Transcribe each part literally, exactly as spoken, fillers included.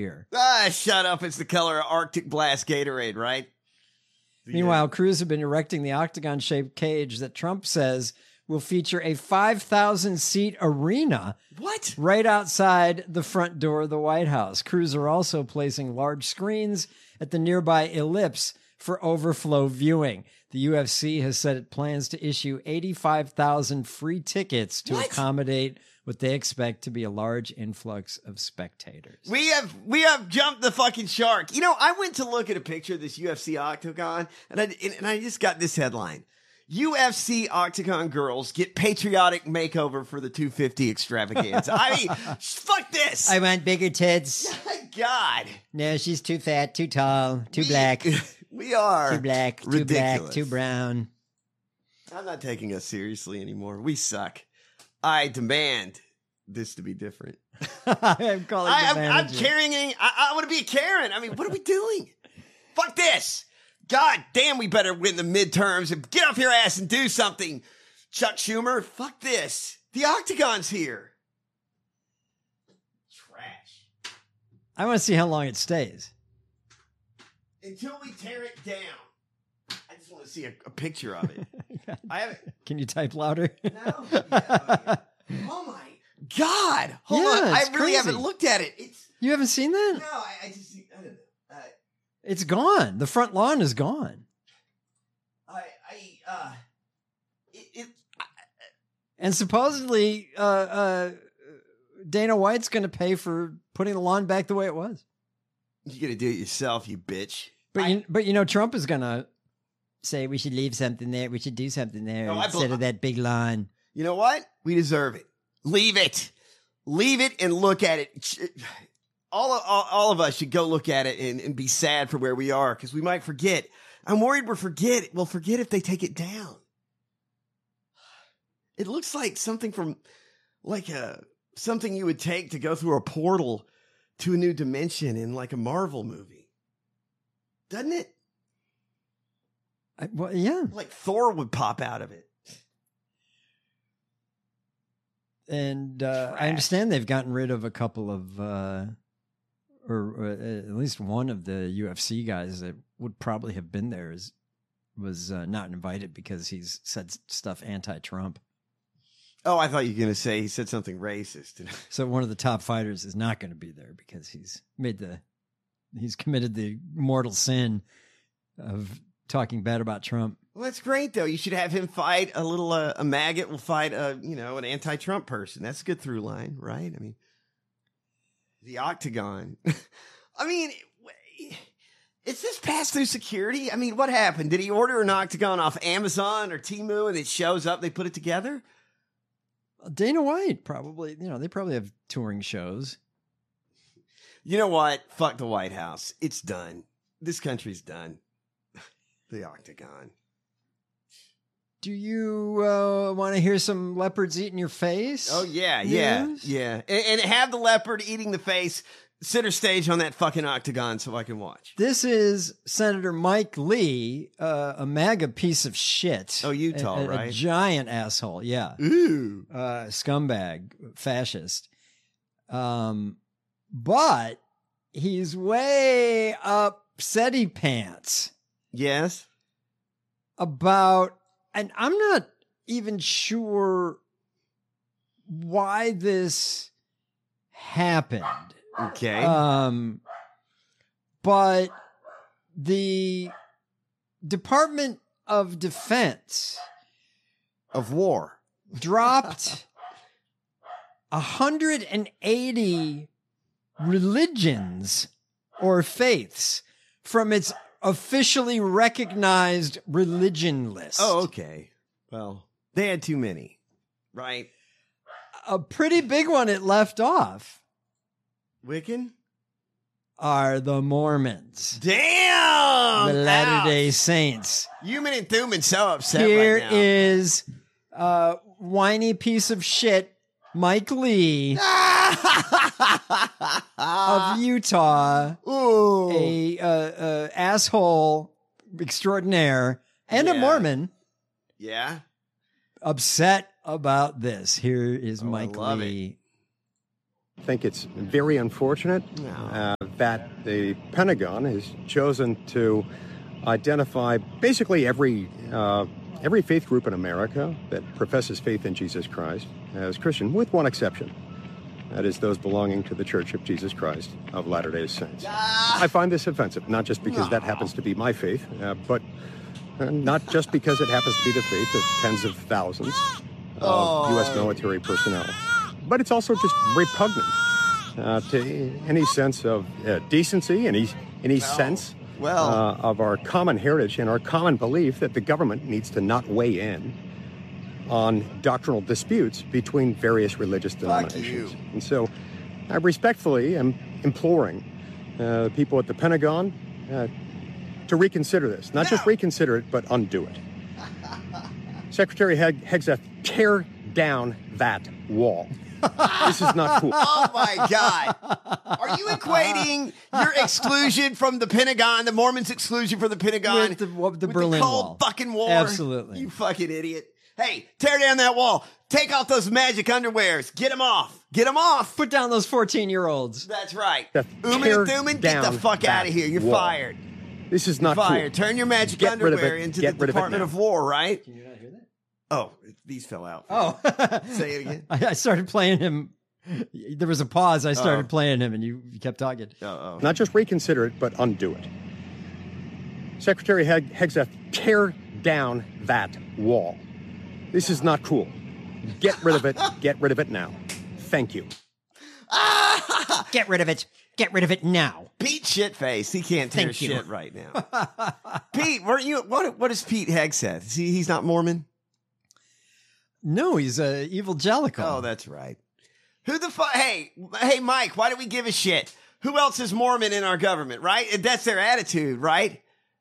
year. Ah, shut up. It's the color of Arctic Blast Gatorade, right? Meanwhile, crews have been erecting the octagon-shaped cage that Trump says will feature a five thousand seat arena. What? Right outside the front door of the White House. Crews are also placing large screens at the nearby ellipse for overflow viewing. The U F C has said it plans to issue eighty-five thousand free tickets to What? accommodate what they expect to be a large influx of spectators. We have we have jumped the fucking shark. You know, I went to look at a picture of this U F C octagon, and I and I just got this headline: U F C octagon girls get patriotic makeover for the two fifty extravaganza. I mean, fuck this. I want bigger tits. God. No, she's too fat, too tall, too We- black. We are Too black, too ridiculous. black, too brown. I'm not taking us seriously anymore. We suck. I demand this to be different. I'm calling I, the I'm, I'm manager. carrying. I, I want to be a Karen. I mean, what are we doing? Fuck this. God damn, we better win the midterms and get off your ass and do something. Chuck Schumer, fuck this. The octagon's here. Trash. I want to see how long it stays. Until we tear it down. I just want to see a, a picture of it. I haven't. Can you type louder? No. Yeah, oh my God. Hold Yeah, on. I it's really crazy. haven't looked at it. It's You haven't seen that? no. I, I just. I don't know. Uh, It's gone. The front lawn is gone. I. I. Uh. It. it And supposedly, uh, uh, Dana White's going to pay for putting the lawn back the way it was. you got to do it yourself, you bitch. But I- you, but you know, Trump is going to say we should leave something there. We should do something there No, I instead bel- of that big lawn. You know what? We deserve it. Leave it. Leave it and look at it. All of, all, all of us should go look at it and, and be sad for where we are because we might forget. I'm worried we'll forget. We'll forget if they take it down. It looks like something from, like a something you would take to go through a portal to a new dimension in like a Marvel movie, doesn't it? I, well, yeah. Like Thor would pop out of it. And uh, I Trash. understand they've gotten rid of a couple of, uh, or, or at least one of the U F C guys that would probably have been there is, was uh, not invited because he's said stuff anti-Trump. Oh, I thought you were going to say he said something racist. So one of the top fighters is not going to be there because he's made the, he's committed the mortal sin of talking bad about Trump. Well, that's great, though. You should have him fight a little, uh, a maggot will fight a, you know, an anti-Trump person. That's a good through line, right? I mean, the octagon. I mean, is this pass through security? I mean, what happened? Did he order an octagon off Amazon or Temu and it shows up, they put it together? Dana White probably, you know, they probably have touring shows. You know what? Fuck the White House. It's done. This country's done. The octagon. Do you uh, want to hear some leopards eating your face? Oh, yeah, yeah, News? yeah. And, and have the leopard eating the face center stage on that fucking octagon so I can watch. This is Senator Mike Lee, uh, a MAGA piece of shit. Oh, Utah, A- a, right? A giant asshole, yeah. Ooh. Uh, scumbag, fascist. Um, but he's way upsetty pants Yes. about, and I'm not even sure why this happened. Okay. Um, but the Department of Defense of war dropped one hundred eighty religions or faiths from its officially recognized religion list. Oh, okay. Well, they had too many, right? A pretty big one it left off Wiccan? are the Mormons. Damn! The Latter-day Ouch. Saints. Human and Thuman so upset Here right now. is uh, whiny piece of shit Mike Lee of Utah, Ooh. a uh, uh, asshole extraordinaire and a Yeah. Mormon, think it's very unfortunate No. uh, that the Pentagon has chosen to identify basically every uh, every faith group in America that professes faith in Jesus Christ as Christian, with one exception. That is those belonging to the Church of Jesus Christ of Latter-day Saints. Ah. I find this offensive, not just because that happens to be my faith, uh, but uh, not just because it happens to be the faith of tens of thousands of Oh. U S military personnel. But it's also just repugnant uh, to any sense of uh, decency, any, any sense Well. uh, of our common heritage and our common belief that the government needs to not weigh in on doctrinal disputes between various religious denominations. you. And so I respectfully am imploring uh, people at the Pentagon uh, to reconsider this. Not just reconsider it, but undo it. Secretary Heg- Hegseth, tear down that wall. This is not cool. Oh my God. Are you equating your exclusion from the Pentagon, the Mormons' exclusion from the Pentagon, With the- what- the with Berlin the Cold Wall. fucking War? Absolutely. You fucking idiot. Hey, tear down that wall. Take off those magic underwears. Get them off. Get them off. Put down those fourteen-year-olds. That's right. Yeah, Ooman tear and Thuman, get the down fuck that out of here. You're wall. fired. This is not Fired. cool. Turn your magic Get rid of underwear it. into Get the rid of it Department now. of War, right? Can you not hear that? Oh, these fell out. Oh. Say it again. I, I started playing him. There was a pause. I started Oh. playing him, and you, you kept talking. Uh-oh. Not just reconsider it, but undo it. Secretary Heg- Hegseth, tear down that wall. This is not cool. Get rid of it. Get rid of it now. Thank you. Ah! Get rid of it. Get rid of it now. Pete Shitface. He can't tear Thank you. shit right now. Pete, weren't you? What? What is Pete Hegseth? Is he? He's not Mormon. No, he's a evil Jellicle. Oh, that's right. Who the fuck? Hey, hey, Mike. Why do we give a shit? Who else is Mormon in our government? Right? That's their attitude, right?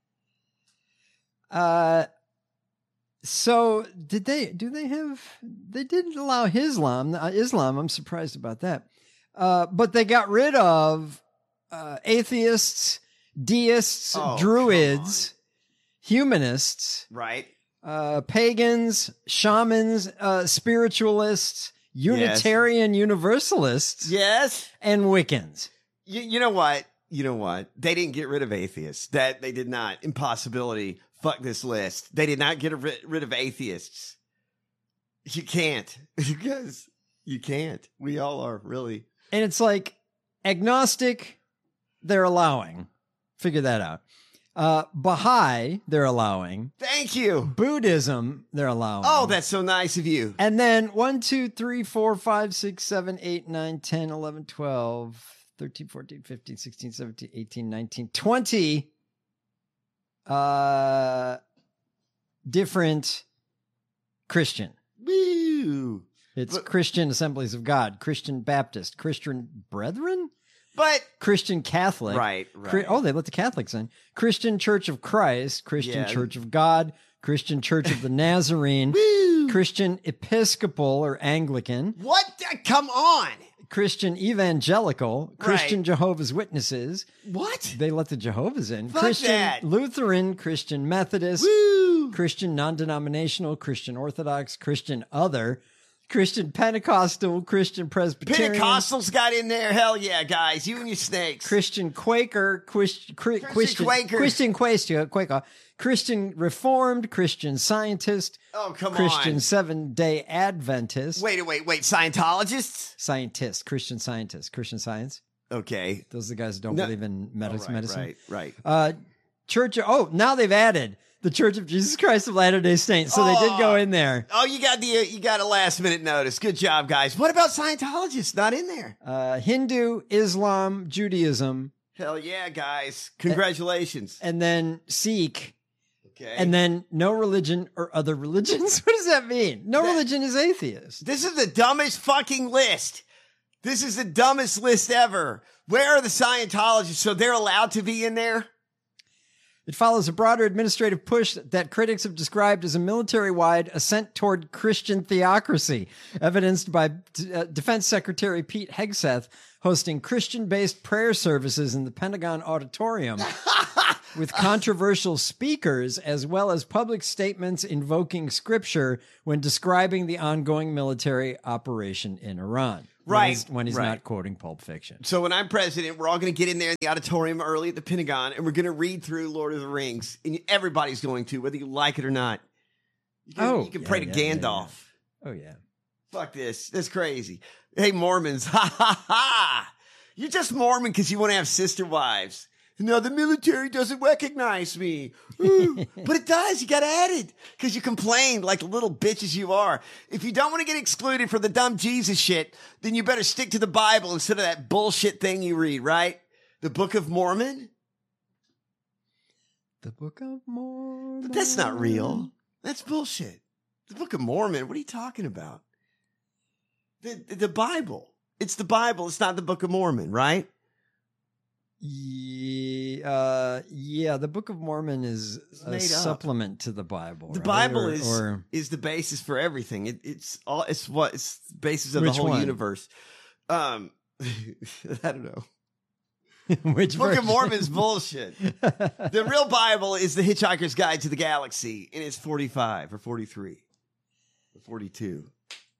Uh, so did they? Do they have? They didn't allow Islam. Uh, Islam. I'm surprised about that. Uh, but they got rid of uh, atheists, deists, Oh, druids, humanists, Right. uh, pagans, shamans, uh, spiritualists, Unitarian Universalists, Yes. and Wiccans. You, you know what? You know what? They didn't get rid of atheists. That they did not. Impossibility. Fuck this list. They did not get rid, rid of atheists. You can't. Because you can't. We all are, really. And it's like agnostic, they're allowing. Figure that out. Uh, Baha'i, they're allowing. Thank you. Buddhism, they're allowing. Oh, that's so nice of you. And then one, two, three, four, five, six, seven, eight, nine, ten, eleven, twelve, thirteen, fourteen, fifteen, sixteen, seventeen, eighteen, nineteen, twenty uh, different Christian. Woo. It's But- Christian Assemblies of God, Christian Baptist, Christian Brethren, But, Christian Catholic. right, Chri- right. oh, they let the Catholics in. Christian Church of Christ, Christian Yeah. Church of God, Christian Church of the Nazarene, Woo. Christian Episcopal or Anglican, What? the- Come on. Christian Evangelical, Christian Jehovah's Witnesses. What? They let the Jehovah's in. Fuck Christian that. Lutheran, Christian Methodist, Woo. Christian non-denominational, Christian Orthodox, Christian other, Christian Pentecostal, Christian Presbyterian, Pentecostals got in there. Hell yeah, guys. You and your snakes. Christian Quaker, Quis- Cri- Christian Christian Quaker. Christian Quaker, Quaker, Christian Reformed, Christian Scientist, Oh, come Christian on. Seventh Day Adventist, Wait, wait, wait. Scientologists? Scientist, Christian Scientist, Christian Science. Okay. Those are the guys who don't No. believe in medic- Oh, right, medicine. Right, right. Uh, Church. Of, oh, now they've added the Church of Jesus Christ of Latter-day Saints. So they did Oh. go in there. Oh, you got the uh, you got a last minute notice. Good job, guys. What about Scientologists? Not in there. Uh, Hindu, Islam, Judaism, Hell yeah, guys. Congratulations. and then Sikh. Okay. And then no religion or other religions. What does that mean? No That- religion is atheist. This is the dumbest fucking list. This is the dumbest list ever. Where are the Scientologists? So they're allowed to be in there? It follows a broader administrative push that critics have described as a military-wide ascent toward Christian theocracy, evidenced by uh, Defense Secretary Pete Hegseth hosting Christian-based prayer services in the Pentagon Auditorium with controversial speakers, as well as public statements invoking scripture when describing the ongoing military operation in Iran. when Right, he's, when he's right. not quoting Pulp Fiction. So when I'm president, we're all going to get in there in the auditorium early at the Pentagon, and we're going to read through Lord of the Rings. And everybody's going to, whether you like it or not. You can, Oh, you can yeah, pray to yeah, yeah, Gandalf. yeah. Oh, yeah. Fuck this. That's crazy. Hey, Mormons. Ha ha ha. You're just Mormon because you want to have sister wives. No, the military doesn't recognize me. Ooh. But it does. You got to add it because you complain like the little bitches you are. If you don't want to get excluded for the dumb Jesus shit, then you better stick to the Bible instead of that bullshit thing you read, right? The Book of Mormon? The Book of Mormon. But that's not real. That's bullshit. The Book of Mormon? What are you talking about? The, the Bible. It's the Bible. It's not the Book of Mormon, right? Yeah, uh, yeah, the Book of Mormon is a made up. supplement to the Bible. The right? Bible Or- is or is the basis for everything. It, it's all. It's what. It's the basis of Which the whole one? universe. Um, I don't know. which Book of version? Mormon's bullshit. The real Bible is the Hitchhiker's Guide to the Galaxy, and it's forty-five or forty-three or forty-two.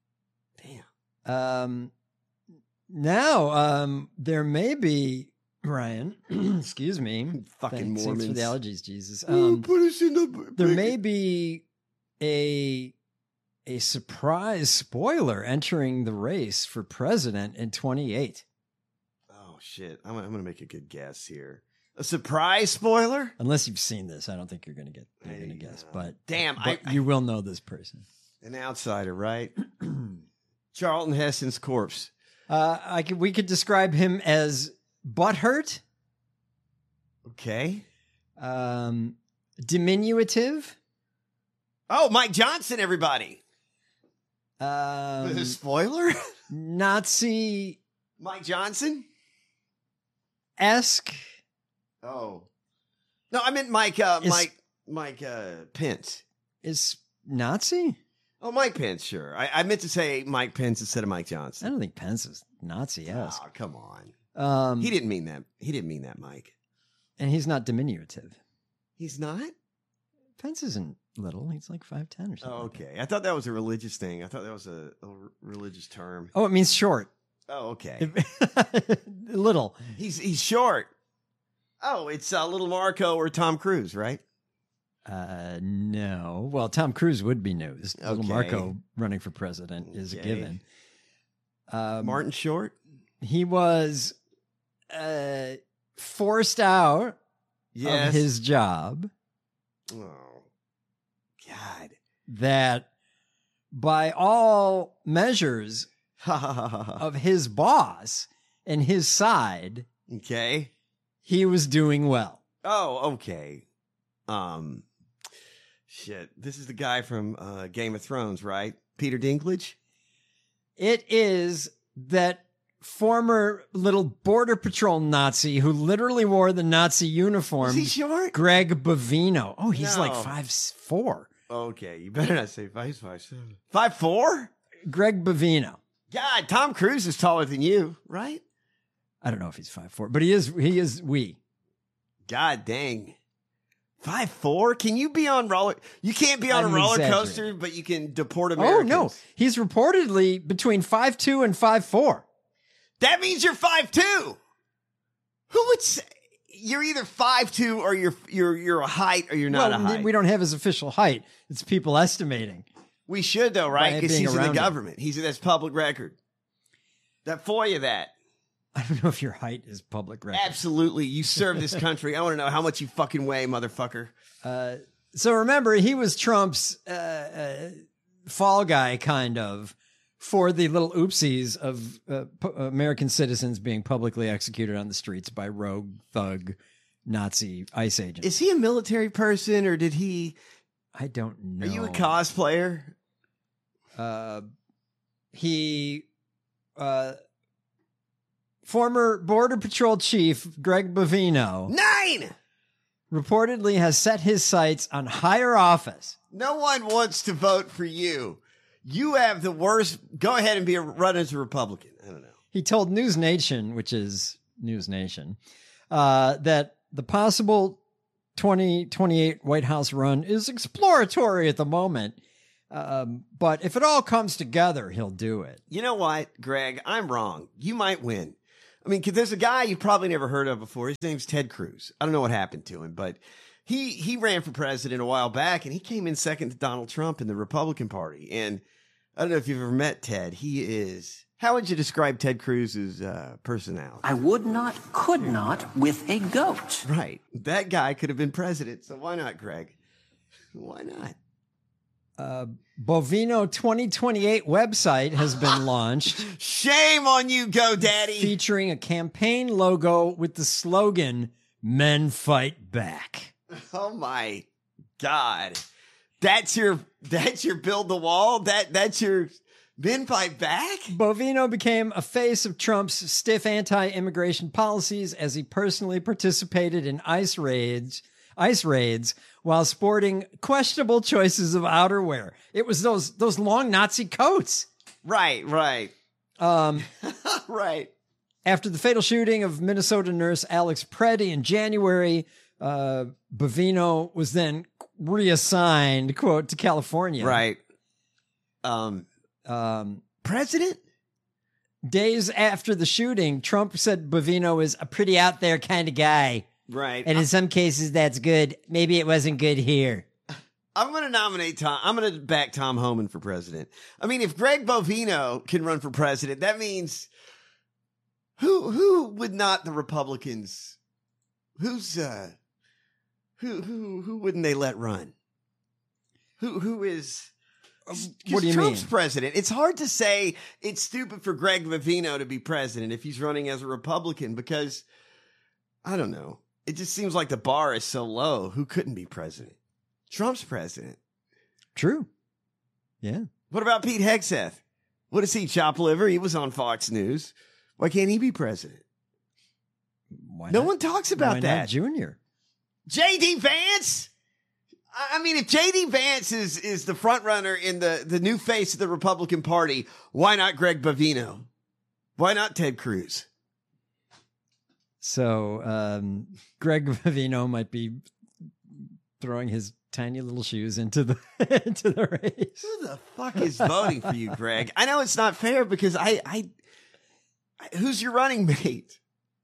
Damn. Um, now, um, there may be Ryan. excuse me. Fucking Thanks, Mormons. Thanks for the allergies, Jesus. Oh, Um, put us in the. there may be a a surprise spoiler entering the race for president in twenty-eight. Oh shit! I'm, I'm gonna make a good guess here. A surprise spoiler? Unless you've seen this, I don't think you're going to get. You're I going to guess, know. but Damn, but I- you will know this person. An outsider, right? Charlton Heston's corpse. Uh, I could, we could describe him as butthurt, Okay. um, diminutive, Oh, Mike Johnson, everybody. um, Spoiler? Nazi Mike Johnson? esque. Oh. No, I meant Mike, uh, Is- Mike, Mike, uh, Pence. Is Nazi? Oh, Mike Pence, sure. I, I meant to say Mike Pence instead of Mike I Johnson. don't think Pence is Nazi esque. Oh, come on. Um, He didn't mean that. He didn't mean that, Mike. and he's not diminutive. He's not? Pence isn't little. He's like five ten or something. Oh, like that. okay. I thought that was a religious thing. I thought that was a, a r- religious term. Oh, it means short. Oh, okay. Little. He's he's short. Oh, it's uh, little Marco or Tom Cruise, right? Uh, no. Well, Tom Cruise would be news. Little Okay. Marco running for president is a Okay. given. Um, Martin Short. He was uh, forced out Yes. of his job Oh, God. that by all measures of his boss and his side, Okay. he was doing well. Oh, okay. Um, shit. This is the guy from uh, Game of Thrones, right? Peter Dinklage. It is that former little border patrol Nazi who literally wore the Nazi uniform, Is he short? Greg Bovino. Oh, he's like No. five four. Okay, you better not say five five seven. Five four. Greg Bovino. God, Tom Cruise is taller than you, right? I don't know if he's five four, but he is. He is we. God dang. Five four? Can you be on roller? You can't be on I'm a roller exaggerating. coaster, but you can deport Oh Americans. no, he's reportedly between five two and five four. That means you're five two. Who would say you're either five two or you're you're you're a height or you're not well, a height? we don't have his official height. It's people estimating. We should though, right? By Because being he's in the around him. government. He's that's public record. That for you that. I don't know if your height is public record. Absolutely. You serve this country. I want to know how much you fucking weigh, motherfucker. Uh, so remember, he was Trump's uh, uh, fall guy, kind of, for the little oopsies of uh, pu- American citizens being publicly executed on the streets by rogue thug Nazi ICE agents. Is he a military person or did he I don't know. Are you a cosplayer? Uh, he, uh, former Border Patrol Chief Greg Bovino Nine! reportedly has set his sights on higher office. No one wants to vote for you. You have the worst. Go ahead and be a run as a Republican. I don't know. He told News Nation, which is News Nation, uh, that the possible twenty twenty-eight White House run is exploratory at the moment, Um, but if it all comes together, he'll do it. You know what, Greg? I'm wrong. You might win. I mean, 'cause there's a guy you've probably never heard of before. His name's Ted Cruz. I don't know what happened to him, but he he ran for president a while back, and he came in second to Donald Trump in the Republican Party. And I don't know if you've ever met Ted. He is... How would you describe Ted Cruz's uh, personality? I would not, could not with a goat. Right. That guy could have been president, so why not, Greg? Why not? Uh, Bovino twenty twenty-eight website has been launched. Shame on you, GoDaddy. Featuring a campaign logo with the slogan, "Men Fight Back." Oh my God. That's your that's your build the wall? That that's your Men Fight Back? Bovino became a face of Trump's stiff anti-immigration policies as he personally participated in ICE raids, ICE raids while sporting questionable choices of outerwear. It was those those long Nazi coats. Right, right. Um, right. After the fatal shooting of Minnesota nurse Alex Preddy in January, uh, Bovino was then reassigned, quote, to California. Right. Um, um, President? Days after the shooting, Trump said Bovino is a pretty out there kind of guy. Right. And in some cases, that's good. Maybe it wasn't good here. I'm going to nominate Tom. I'm going to back Tom Homan for president. I mean, if Greg Bovino can run for president, that means who who would not the Republicans? Who's uh who who who wouldn't they let run? Who who is? What do you Trump's mean? president. It's hard to say it's stupid for Greg Bovino to be president if he's running as a Republican because I don't know. It just seems like the bar is so low. Who couldn't be president? Trump's president. True. Yeah. What about Pete Hegseth? What does he chop liver? He was on Fox News. Why can't he be president? Why no not? one talks about Why that. Not Junior? J D Vance? I mean, if J D Vance is, is the front runner in the, the new face of the Republican Party, why not Greg Bovino? Why not Ted Cruz? So um, Greg Bovino might be throwing his tiny little shoes into the into the race. Who the fuck is voting for you, Greg? I know it's not fair because I, I, I who's your running mate?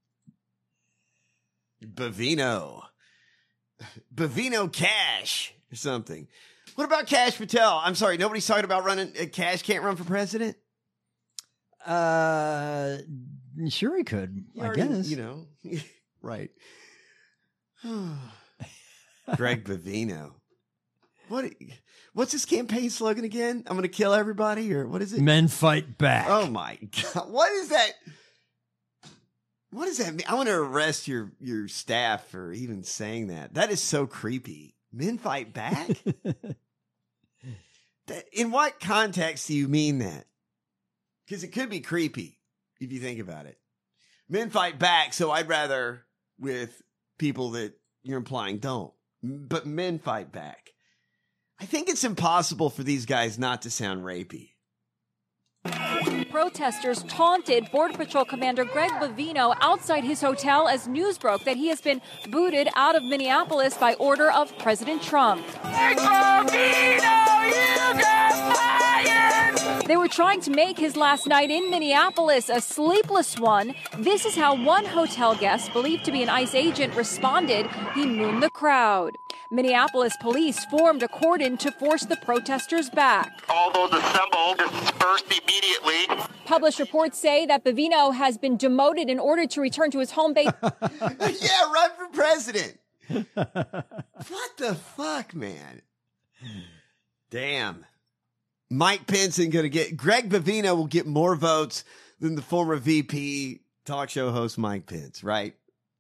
Bovino. Bovino Cash or something. What about Cash Patel? I'm sorry, nobody's talking about running. Uh, Cash can't run for president? Uh, sure he could, He I already, guess. You know, right. Greg Bovino. What? What's his campaign slogan again? I'm going to kill everybody, or what is it? Men fight back. Oh my God! What is that? What does that mean? I want to arrest your your staff for even saying that. That is so creepy. Men fight back. That, in what context do you mean that? Because it could be creepy if you think about it. Men fight back, so I'd rather with people that you're implying don't. But men fight back. I think it's impossible for these guys not to sound rapey. Protesters taunted Border Patrol Commander Greg Bovino outside his hotel as news broke that he has been booted out of Minneapolis by order of President Trump. Greg Bovino, you got fired! They were trying to make his last night in Minneapolis a sleepless one. This is how one hotel guest, believed to be an ICE agent, responded. He mooned the crowd. Minneapolis police formed a cordon to force the protesters back. All those assembled dispersed immediately. Published reports say that Bovino has been demoted in order to return to his home base. Yeah, run for president. What the fuck, man? Damn. Mike Pence ain't going to get... Greg Bovino will get more votes than the former V P talk show host Mike Pence, right?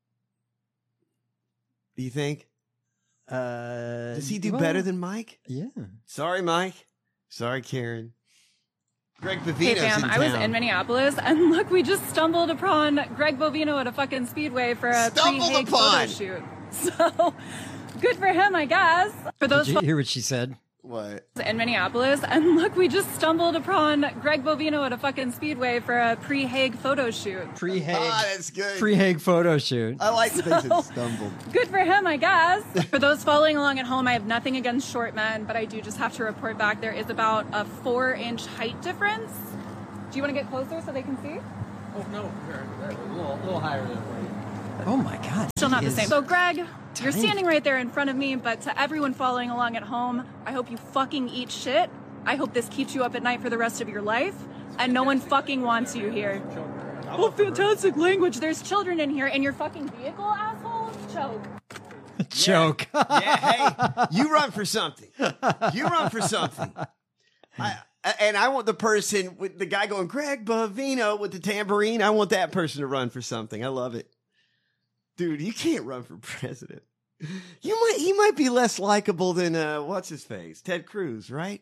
Do you think? Uh, Does he do well, better than Mike? Yeah. Sorry, Mike. Sorry, Karen. Greg Bovino's Hey fam, in I was town. in Minneapolis, and look, we just stumbled upon Greg Bovino at a fucking speedway for a Stumbled pre-Hague upon. photo shoot. So, good for him, I guess. For those Did you hear what she said? What? In Minneapolis, and look, we just stumbled upon Greg Bovino at a fucking speedway for a pre-Hague photo shoot. Pre-Hague. Ah, that's good. Pre-Hague photo shoot. I like the things So- that stumbled. Good for him, I guess. For those following along at home, I have nothing against short men, but I do just have to report back there is about a four-inch height difference. Do you want to get closer so they can see? Oh, no. A little, little higher than for you. Oh my God. Still not he the is same. So, Greg, you're tiny. standing right there in front of me, but to everyone following along at home, I hope you fucking eat shit. I hope this keeps you up at night for the rest of your life, and no one fucking wants you here. Oh, fantastic language. There's children in here, and your fucking vehicle, assholes? Choke. Joke. Yeah, hey, you run for something. You run for something. I, and I want the person with the guy going, Greg Bovino with the tambourine. I want that person to run for something. I love it. Dude, you can't run for president. You might, he might be less likable than, uh, what's his face? Ted Cruz, right?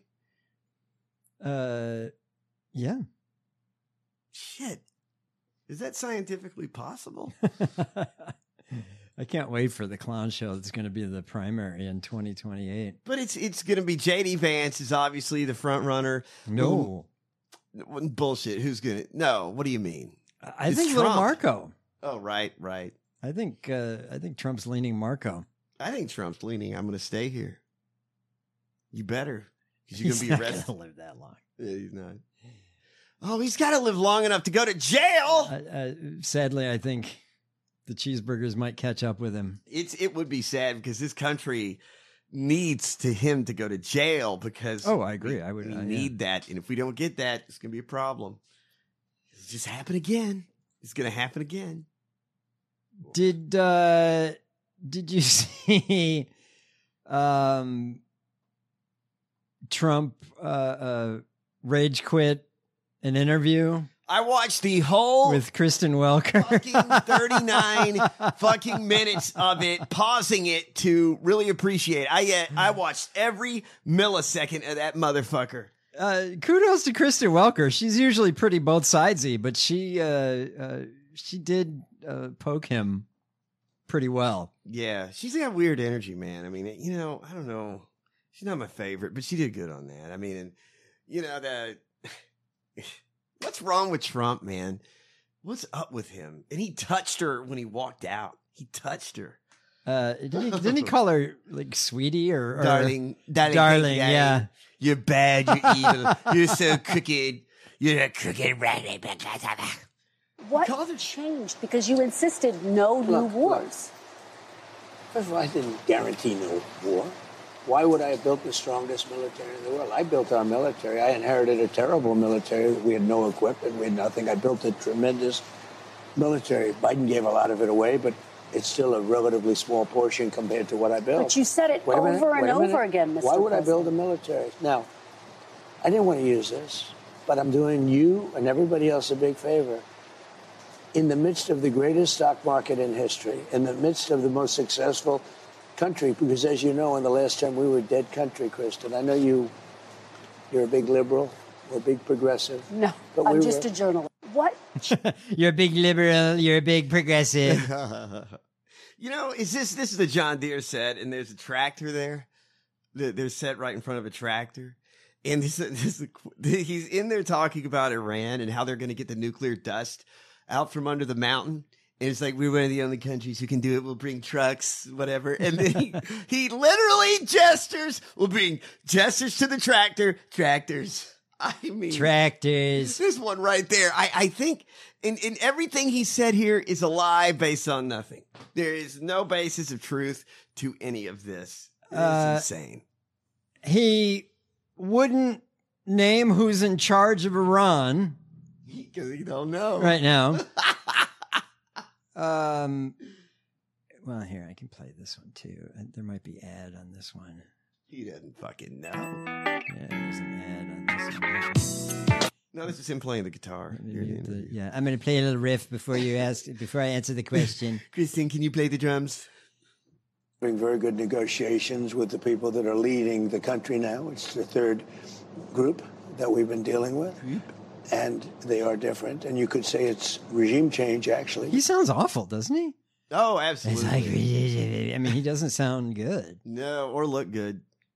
Uh, yeah. Shit. Is that scientifically possible? I can't wait for the clown show that's going to be the primary in twenty twenty-eight. But it's it's going to be J D Vance is obviously the front runner. No. Who, bullshit. Who's going to? No. What do you mean? I It's think little Trump. Marco. Oh, right, right. I think uh, I think Trump's leaning Marco. I think Trump's leaning. I'm going to stay here. You better, because you're He's going to not be arrested. gonna live that long. Yeah, he's not. Oh, he's got to live long enough to go to jail. Uh, uh, sadly, I think the cheeseburgers might catch up with him. It's it would be sad because this country needs to him to go to jail because Oh, I agree. we, I would- we uh, yeah. need that, and if we don't get that, it's going to be a problem. It's just happen again. It's going to happen again. Did uh, did you see um, Trump uh, uh, rage quit an interview I watched the whole with Kristen Welker? fucking thirty-nine fucking minutes of it, pausing it to really appreciate it. I uh, I watched every millisecond of that motherfucker. Uh, kudos to Kristen Welker. She's usually pretty both sidesy, but she uh, uh, she did uh, poke him pretty well. Yeah, she's got weird energy, man. I mean, you know, I don't know. She's not my favorite, but she did good on that. I mean, and you know, the what's wrong with Trump, man? What's up with him? And he touched her when he walked out. He touched her. Uh, didn't, he, didn't he call her like sweetie or, or Darling, darling, darling? darling. Yeah. You're bad, you're evil, you're so crooked, you're a crooked rabbit. What changed? Because you insisted no new Look, wars. First of all, I didn't guarantee no war. Why would I have built the strongest military in the world? I built our military. I inherited a terrible military. We had no equipment. We had nothing. I built a tremendous military. Biden gave a lot of it away, but it's still a relatively small portion compared to what I built. But you said it Wait a minute, over and wait a minute. over again, Mister Why would I President. build a military? Now, I didn't want to use this, but I'm doing you and everybody else a big favor. In the midst of the greatest stock market in history, in the midst of the most successful country, because as you know, in the last term, we were a dead country, Kristen. I know you, you're a big liberal, or a big progressive. No, But I'm we just were- a journalist. What? You're a big liberal. You're a big progressive. You know, is this this is the John Deere set, and there's a tractor there. They're they're set right in front of a tractor, and this, this he's in there talking about Iran and how they're going to get the nuclear dust out from under the mountain. And it's like, we're one of the only countries who can do it. We'll bring trucks, whatever. And then he, he literally gestures. We'll bring gestures to the tractor, tractors. I mean, Tractors. this one right there. I, I think in, in everything he said here is a lie based on nothing. There is no basis of truth to any of this. It's Uh, insane. He wouldn't name who's in charge of Iran Because you don't know. right now. um, well, here, I can play this one too. Uh, There might be ad on this one. He doesn't fucking know. Yeah, there's an ad on this one. No, this is him playing the guitar. You're The- the- the- yeah, I'm going to play a little riff before you ask, before I answer the question. Kristen, can you play the drums? Having very good negotiations with the people that are leading the country now. It's the third group that we've been dealing with. And they are different. And you could say it's regime change, actually. He sounds awful, doesn't he? Oh, It's absolutely. like, I mean, he doesn't sound good. No, or look good.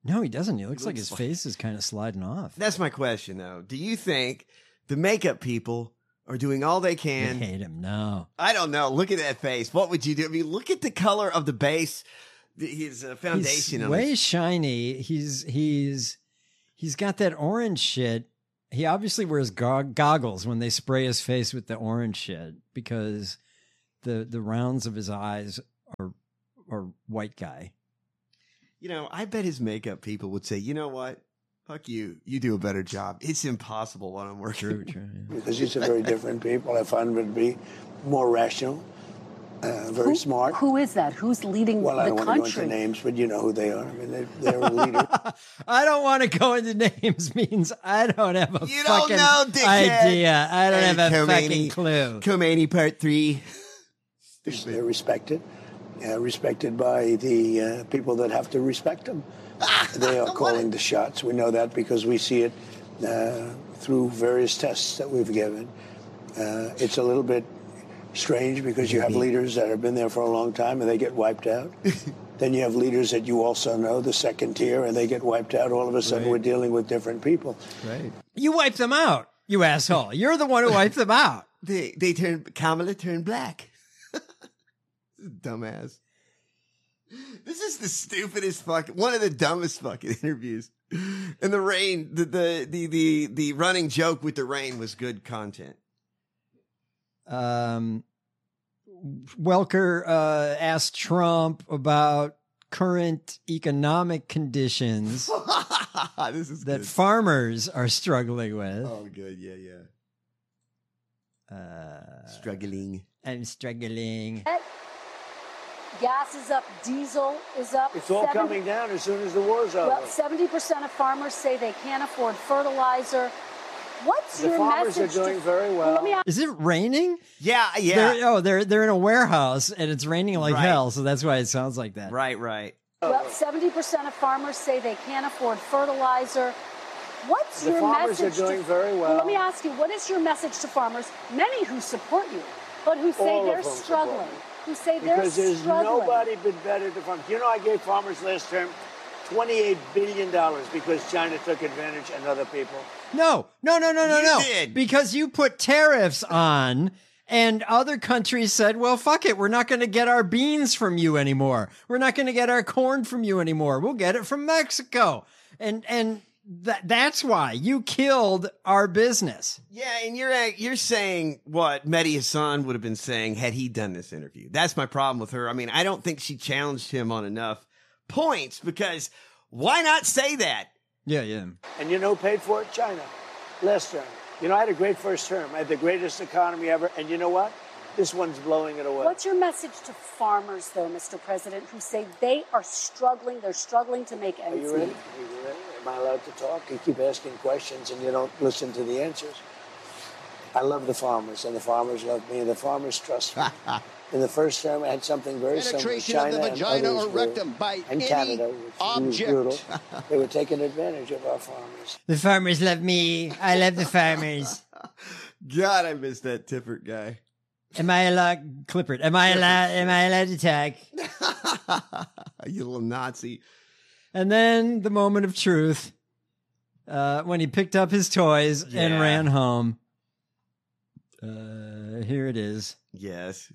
No, he doesn't. He looks, He like looks his like- face is kind of sliding off. That's my question, though. Do you think the makeup people are doing all they I can? hate him. No. I don't know. Look at that face. What would you do? I mean, look at the color of the base, the- his uh, foundation. He's on way his- shiny. He's he's he's got that orange shit. He obviously wears go- goggles when they spray his face with the orange shit because the the rounds of his eyes are are white guy. You know, I bet his makeup people would say, you know what? Fuck you. You do a better job. It's impossible when I'm working. True, true. Yeah. Because these are very different people. I find them to be more rational, uh, very Who- smart. Who is that? Who's leading Well, I the don't want to go country? into names, but you know who they are. I mean, they, they're a leader. I don't want to go into names means I don't have a You don't fucking know, dickhead. idea. I don't Hey, have a Khomeini. fucking clue. Khomeini part three. They're respected, uh, respected by the uh, people that have to respect them. They are calling the shots. We know that because we see it uh, through various tests that we've given. Uh, it's a little bit strange because you have leaders that have been there for a long time and they get wiped out. Then you have leaders that you also know, the second tier, and they get wiped out. All of a sudden, Right. we're dealing with different people. Right. You wiped them out, you asshole. You're the one who wiped them out. They they turned Kamala turned black. Dumbass. This is the stupidest fucking one of the dumbest fucking interviews. And the rain, the the the the, the running joke with the rain was good content. Um, Welker uh, asked Trump about current economic conditions This is that good. farmers are struggling with. Oh, good. Yeah, yeah. Uh, Struggling. I'm struggling. Gas is up, diesel is up. It's all Seven- coming down as soon as the war's over. Well, seventy percent of farmers say they can't afford fertilizer. What's The your farmers are message? doing to, very well. Let me ask Is it raining? Yeah, yeah. They're, oh, they're they're in a warehouse and it's raining like Right. hell, so that's why it sounds like that. Right, right. Well, seventy percent of farmers say they can't afford fertilizer. What's The your farmers message? are doing to, very well. Let me ask you, what is your message to farmers, many who support you, but who say All of they're them support struggling? me. Who say Because they're there's struggling? nobody been better to farmers. You know, I gave farmers last term twenty-eight billion dollars because China took advantage and other people. No, no, no, no, no, You no. did. Because you put tariffs on and other countries said, well, fuck it. We're not going to get our beans from you anymore. We're not going to get our corn from you anymore. We'll get it from Mexico. And, and that, that's why you killed our business. Yeah, and you're act- you're saying what Mehdi Hassan would have been saying had he done this interview. That's my problem with her. I mean, I don't think she challenged him on enough points because why not say that? Yeah, yeah. And you know who paid for it? China. Last term. You know, I had a great first term. I had the greatest economy ever. And you know what? This one's blowing it away. What's your message to farmers, though, Mister President, who say they are struggling, they're struggling to make Are ends you ready? meet? Are you ready? Am I allowed to talk? You keep asking questions and you don't listen to the answers. I love the farmers, and the farmers love me, and the farmers trust me. In the first term, I had something very similar to Penetration China of the and vagina others or were- rectum by and any Canada, which was object. brutal. They were taking advantage of our farmers. The farmers love me. I love the farmers. God, I miss that Tippert guy. Am I allowed, Clippert? Am I allowed? Am I allowed to talk? You little Nazi. And then the moment of truth, uh, when he picked up his toys and Yeah. ran home. Uh, here it is. Yes.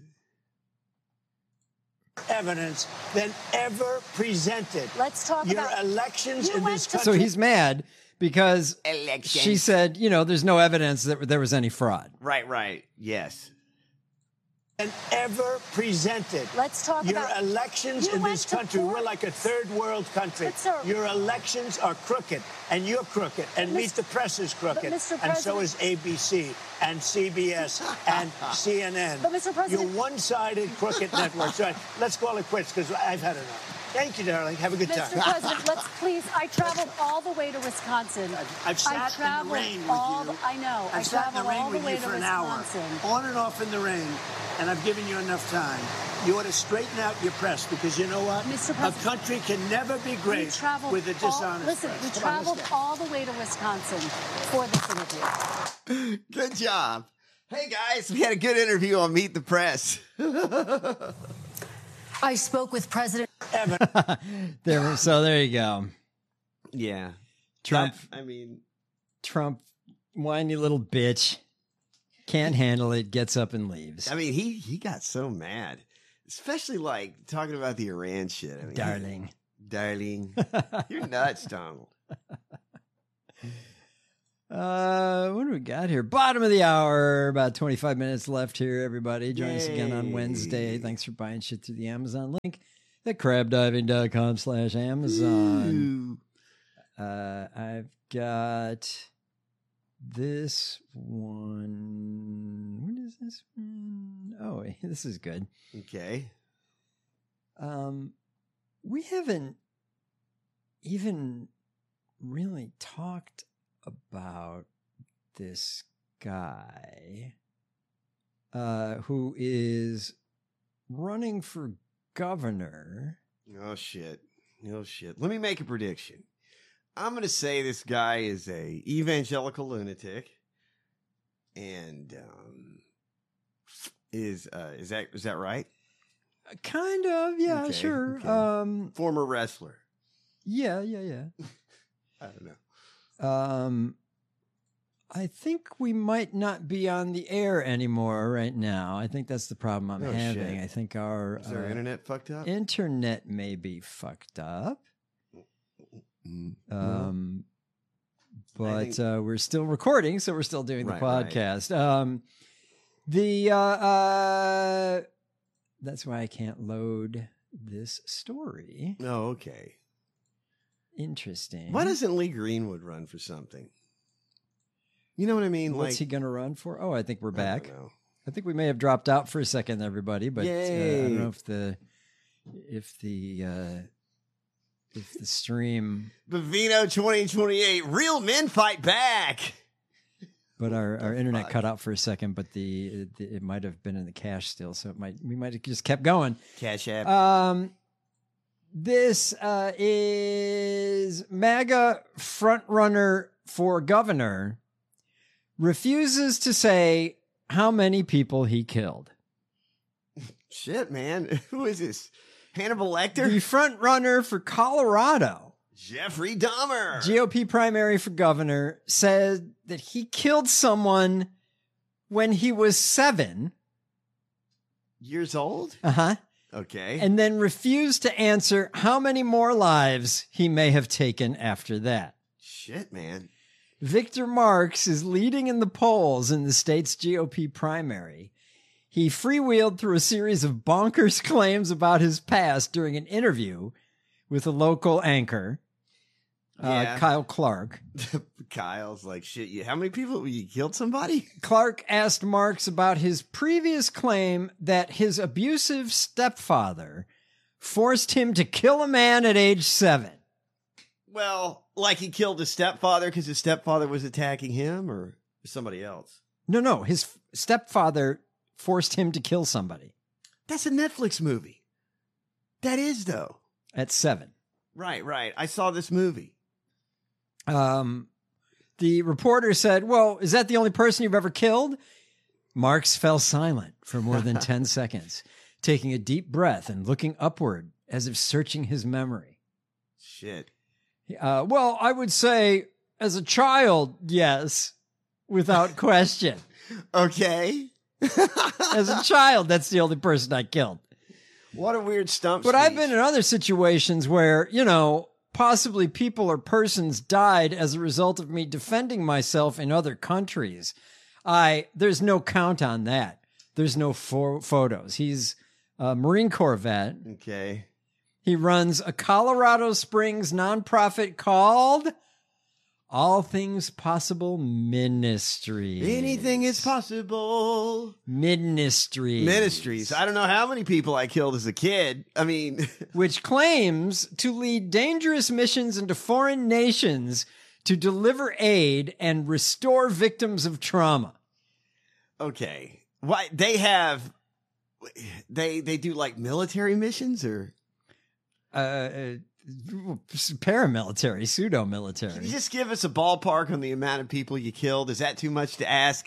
Evidence than ever presented. Let's talk Your about elections You in went this to- country. So he's mad because Elections. she said, you know, there's no evidence that there was any fraud. Right, right. Yes. than ever presented. Let's talk Your about- elections You in went this to country, court. we're like a third world country. But, sir- Your elections are crooked, and you're crooked, and Meet Mis- the Press is crooked, but, Mister and so President- is A B C, and C B S, and C N N. But, Mister President- You're one-sided crooked networks. All right, let's call it quits, because I've had enough. Thank you, darling. Have a good Mister time. President, let's please. I traveled all the way to Wisconsin. I've sat I in traveled the rain with all you. The, I know. I've I sat in the traveled rain all the with way you to for an hour, Wisconsin. on and off in the rain, and I've given you enough time. You ought to straighten out your press, because you know what? Mister A President, country can never be We great traveled with a all- dishonest Listen, press. we Come on, let's traveled go. all the way to Wisconsin for this interview. Good job. Hey, guys, we had a good interview on Meet the Press. I spoke with President. There, so there you go. Yeah. Trump. That, I mean, Trump, whiny little bitch, can't handle it, gets up and leaves. I mean, he he got so mad, especially like talking about the Iran shit. I mean, Darling. Darling. You're nuts, Donald. Uh, what do we got here? Bottom of the hour. About twenty-five minutes left here, everybody. Join us again on Wednesday. Thanks for buying shit through the Amazon link at crabdiving.com slash Amazon. Uh, I've got this one. What is this one? Oh, this is good. Okay. Um, we haven't even really talked about this guy uh, who is running for governor. Oh, shit. Oh, shit. Let me make a prediction. I'm going to say this guy is a evangelical lunatic. And um, is uh, is that is that right? Kind of, yeah, Okay, sure. okay. Um, Former wrestler. yeah, yeah, yeah. I don't know. Um, I think we might not be on the air anymore right now. I think that's the problem I'm Oh, having. shit. I think our Is our uh, internet fucked up? internet may be fucked up. Mm, Um, well, I but think- uh, we're still recording, so we're still doing the Right, right. podcast. Um, the uh, uh, that's why I can't load this story. Oh, okay. Interesting. Why doesn't Lee Greenwood run for something? You know what I mean? What's like, he going to run for? Oh, I think we're back. I don't know. I think we may have dropped out for a second, everybody. But uh, I Yay. don't know if the if the uh, if the stream. Bovino twenty twenty-eight. Real men fight back. But our, our internet fuck? cut out for a second. But the it, it might have been in the cache still, so it might we might have just kept going. Cash app. Um, this uh, is MAGA frontrunner for governor refuses to say how many people he killed. Shit, man. Who is this? Hannibal Lecter? The frontrunner for Colorado, Jeffrey Dahmer. G O P primary for governor, said that he killed someone when he was seven. Years old? Uh huh. Okay. And then refused to answer how many more lives he may have taken after that. Shit, man. Victor Marx is leading in the polls in the state's G O P primary. He freewheeled through a series of bonkers claims about his past during an interview with a local anchor, Yeah. uh, Kyle Clark. Kyle's like, shit, you, how many people? You killed somebody? Clark asked Marx about his previous claim that his abusive stepfather forced him to kill a man at age seven. Well, like he killed his stepfather because his stepfather was attacking him or somebody else? No, no, his f- stepfather forced him to kill somebody That's a Netflix movie. That is, though. at seven. Right, right. I saw this movie. Um, the reporter said, well, is that the only person you've ever killed? Marx fell silent for more than ten seconds, taking a deep breath and looking upward as if searching his memory. Shit. Uh, well, I would say as a child, yes, without question. Okay. As a child, that's the only person I killed. What a weird stump But I've speech. been in other situations where, you know, possibly people or persons died as a result of me defending myself in other countries. I there's no count on that. There's no fo- photos. He's a Marine Corps vet. Okay. He runs a Colorado Springs nonprofit called All Things Possible Ministries. Anything is possible. Ministries. Ministries. I don't know how many people I killed as a kid. I mean, which claims to lead dangerous missions into foreign nations to deliver aid and restore victims of trauma. okay. Why they have they they do like military missions or Uh, uh, paramilitary, pseudo can you military. just give us a ballpark on the amount of people you killed? Is that too much to ask?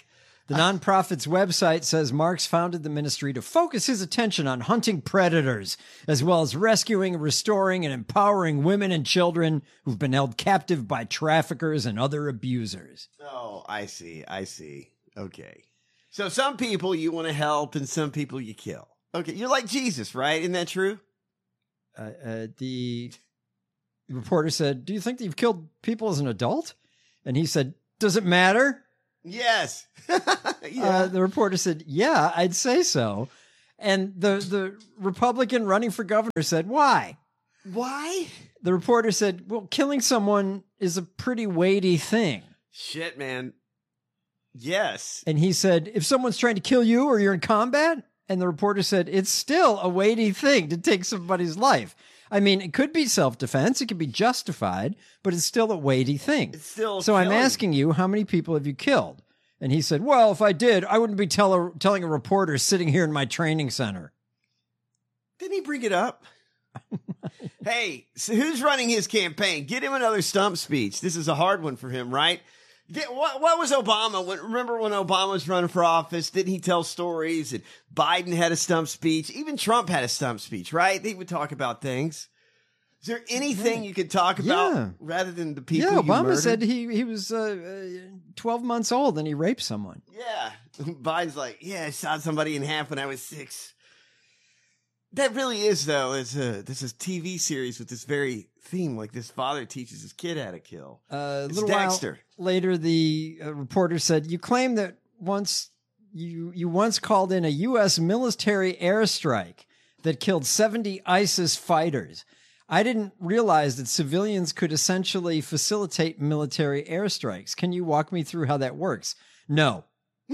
The nonprofit's website says Marks founded the ministry to focus his attention on hunting predators, as well as rescuing, restoring, and empowering women and children who've been held captive by traffickers and other abusers. Oh, I see. I see. Okay. So some people you want to help and some people you kill. Okay. You're like Jesus, right? Isn't that true? Uh, uh, the reporter said, do you think that you've killed people as an adult? And he said, does it matter? Yes. yeah. Uh, the reporter said, yeah, I'd say so. And the, the Republican running for governor said, why? Why? The reporter said, well, killing someone is a pretty weighty thing. Shit, man. Yes. And he said, if someone's trying to kill you or you're in combat? And the reporter said, it's still a weighty thing to take somebody's life. I mean, it could be self-defense. It could be justified, but it's still a weighty thing. It's still So killing. I'm asking you, how many people have you killed? And he said, well, if I did, I wouldn't be tell a, telling a reporter sitting here in my training center. Didn't he bring it up? Hey, so who's running his campaign? Get him another stump speech. This is a hard one for him, right? Get, what, what was Obama? When, remember when Obama was running for office? Didn't he tell stories? And Biden had a stump speech. Even Trump had a stump speech, right? They would talk about things. Is there anything you could talk about Yeah. rather than the people Yeah, you Obama murdered? said he, he was uh, uh, twelve months old and he raped someone. Yeah. Biden's like, yeah, I shot somebody in half when I was six. That really is, though, is a, this is a T V series with this very theme. Like this father teaches his kid how to kill. Uh, a It's little Dexter. while later, the uh, reporter said, you claim that once you, you once called in a U S military airstrike that killed seventy ISIS fighters. I didn't realize that civilians could essentially facilitate military airstrikes. Can you walk me through how that works? No.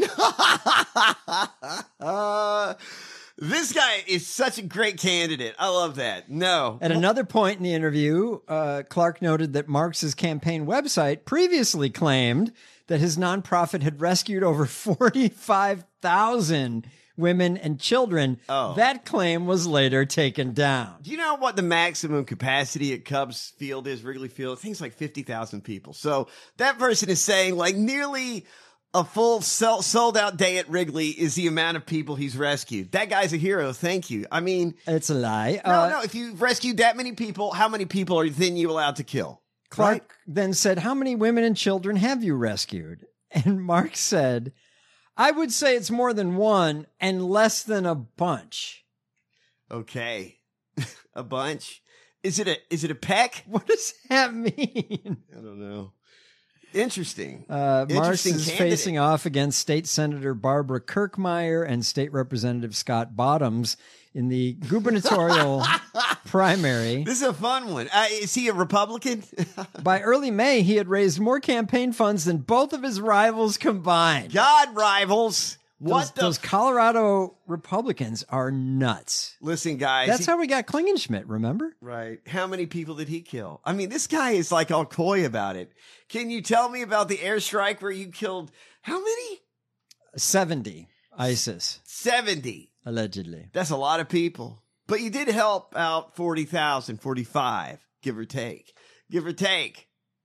uh, this guy is such a great candidate. I love that. No. At another point in the interview, uh, Clark noted that Marx's campaign website previously claimed that his nonprofit had rescued over forty-five thousand women and children. Oh. That claim was later taken down. Do you know what the maximum capacity at Cubs Field is, Wrigley Field? I think it's like fifty thousand people. So that person is saying like nearly a full sell, sold out day at Wrigley is the amount of people he's rescued. That guy's a hero. Thank you. I mean, it's a lie. No, Uh, no. If you've rescued that many people, how many people are then you allowed to kill? Clark Right? then said, how many women and children have you rescued? And Mark said, I would say it's more than one and less than a bunch. Okay. A bunch. Is it a is it a peck? What does that mean? I don't know. Interesting. Uh, Marks Interesting is candidate. facing off against State Senator Barbara Kirkmeyer and State Representative Scott Bottoms in the gubernatorial primary. This is a fun one. Uh, is he a Republican? By early May, he had raised more campaign funds than both of his rivals combined. God, rivals. What those, the? those Colorado Republicans are nuts. Listen, guys. That's he- how we got Klingenschmidt, remember? Right. How many people did he kill? I mean, this guy is like all coy about it. Can you tell me about the airstrike where you killed how many? seventy ISIS, seventy. allegedly. That's a lot of people. But you did help out forty thousand, forty-five, give or take. Give or take.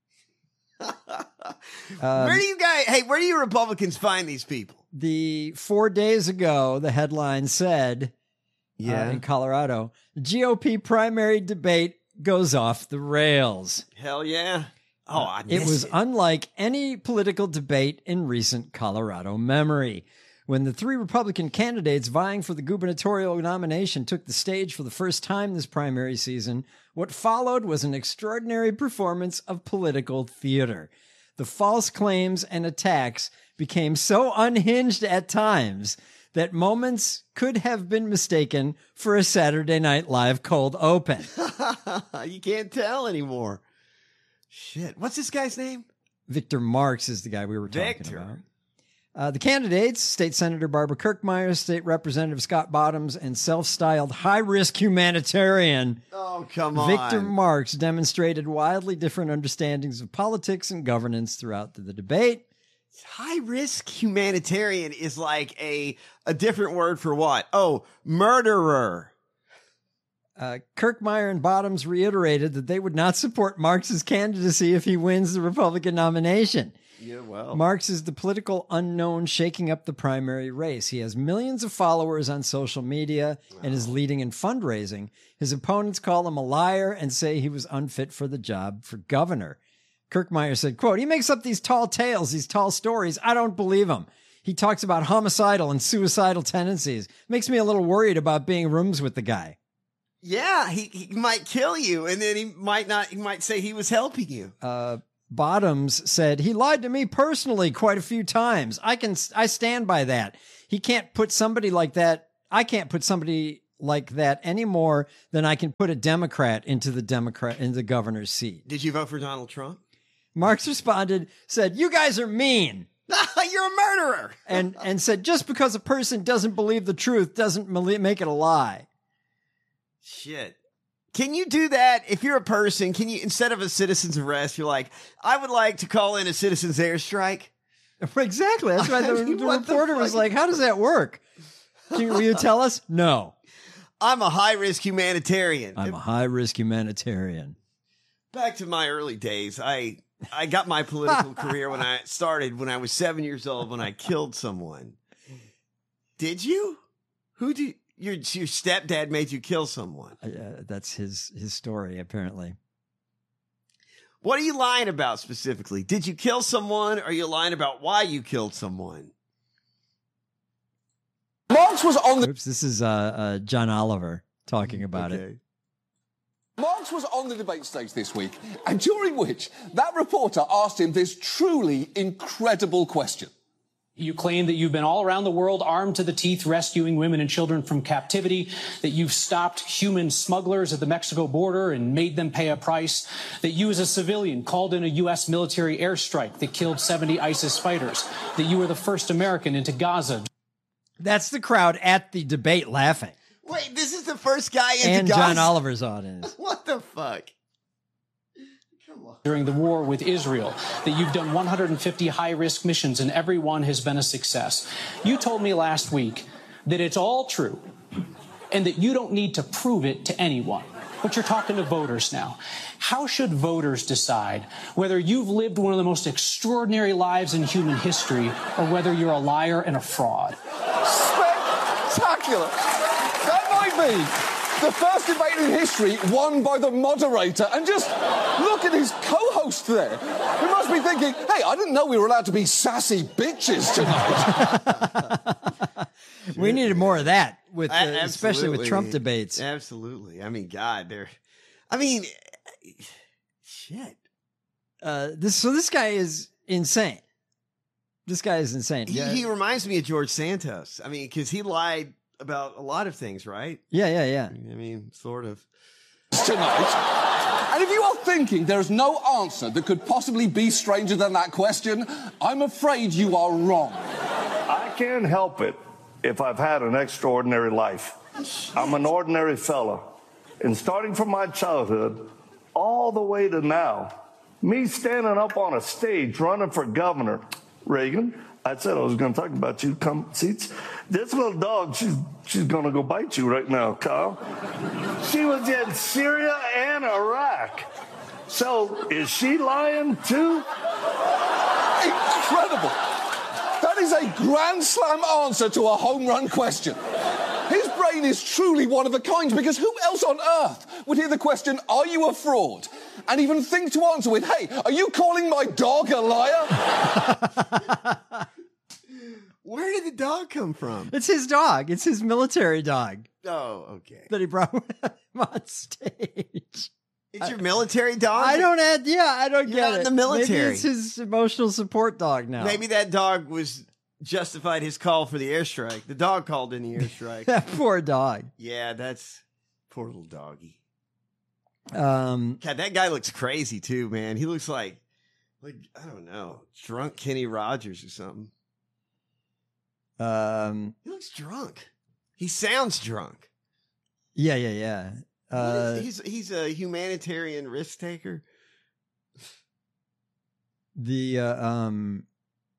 Um, where do you guys, hey, where do you Republicans find these people? The four days ago, the headline said, Yeah. uh, in Colorado, G O P primary debate goes off the rails. Hell yeah. Oh, I It missed was it. unlike any political debate in recent Colorado memory. When the three Republican candidates vying for the gubernatorial nomination took the stage for the first time this primary season, what followed was an extraordinary performance of political theater. The false claims and attacks became so unhinged at times that moments could have been mistaken for a Saturday Night Live cold open. You can't tell anymore. Shit. What's this guy's name? Victor Marks is the guy we were talking Victor. about. Uh, the candidates, State Senator Barbara Kirkmeyer, State Representative Scott Bottoms, and self-styled high-risk humanitarian Oh, come on. Victor Marks demonstrated wildly different understandings of politics and governance throughout the, the debate. High risk humanitarian is like a a different word for what? Oh, murderer. Uh, Kirkmeyer and Bottoms reiterated that they would not support Marx's candidacy if he wins the Republican nomination. Yeah, well. Marx is the political unknown shaking up the primary race. He has millions of followers on social media wow. and is leading in fundraising. His opponents call him a liar and say he was unfit for the job for governor. Kirkmeyer said, quote, he makes up these tall tales, these tall stories. I don't believe him. He talks about homicidal and suicidal tendencies. Makes me a little worried about being rooms with the guy. Yeah, he, he might kill you, and then he might not. He might say he was helping you. Uh, Bottoms said he lied to me personally quite a few times. I can, I stand by that. He can't put somebody like that. I can't put somebody like that any more than I can put a Democrat into the Democrat in the governor's seat. Did you vote for Donald Trump? Marx responded, said, "You guys are mean. You're a murderer," and and said, "Just because a person doesn't believe the truth doesn't make it a lie." Shit. Can you do that if you're a person? Can you, instead of a citizen's arrest, you're like, I would like to call in a citizen's airstrike? Exactly. That's why the, I mean, the what reporter the was fuck? like, how does that work? Can you, will you tell us? No. I'm a high-risk humanitarian. I'm a high-risk humanitarian. Back to my early days, I I got my political career when I started when I was seven years old when I killed someone. Did you? Who did... Your your stepdad made you kill someone. Uh, that's his his story, apparently. What are you lying about specifically? Did you kill someone, or are you lying about why you killed someone? Marx was on the... Oops, this is uh, uh, John Oliver talking about okay. it. Marx was on the debate stage this week, and during which that reporter asked him this truly incredible question. You claim that you've been all around the world armed to the teeth rescuing women and children from captivity, that you've stopped human smugglers at the Mexico border and made them pay a price, that you as a civilian called in a U S military airstrike that killed seventy ISIS fighters, that you were the first American into Gaza. That's the crowd at the debate laughing. Wait, this is the first guy into and Gaza? John Oliver's audience. What the fuck? During the war with Israel, that you've done one hundred fifty high-risk missions and every one has been a success. You told me last week that it's all true and that you don't need to prove it to anyone. But you're talking to voters now. How should voters decide whether you've lived one of the most extraordinary lives in human history or whether you're a liar and a fraud? Spectacular. That might be the first debate in history won by the moderator. And just look at his co-host there. He must be thinking, hey, I didn't know we were allowed to be sassy bitches tonight. We needed more of that, with uh, especially with Trump debates. Absolutely. I mean, God, they're... I mean, shit. Uh, this So this guy is insane. This guy is insane. He, yeah. he reminds me of George Santos. I mean, because he lied about a lot of things, right? Yeah, yeah, yeah. I mean, sort of. Tonight. And if you are thinking there is no answer that could possibly be stranger than that question, I'm afraid you are wrong. I can't help it if I've had an extraordinary life. I'm an ordinary fella. And starting from my childhood all the way to now, me standing up on a stage running for governor, Reagan, I said I was going to talk about you. Come, seats. This little dog, she's she's going to go bite you right now, Kyle. She was in Syria and Iraq. So is she lying too? Incredible. That is a grand slam answer to a home run question. His brain is truly one of a kind, because who else on earth would hear the question, are you a fraud? And even think to answer with, hey, are you calling my dog a liar? Where did the dog come from? It's his dog. It's his military dog. Oh, okay. That he brought with him on stage. It's your military dog? I don't add, yeah, I don't You're get not it. in the military. Maybe it's his emotional support dog now. Maybe that dog was justified his call for the airstrike. The dog called in the airstrike. That poor dog. Yeah, that's poor little doggy. Um, God, that guy looks crazy too, man. He looks like, like I don't know, drunk Kenny Rogers or something. Um, he looks drunk. He sounds drunk. Yeah, yeah, yeah. Uh, he's he's a humanitarian risk taker. The uh, um,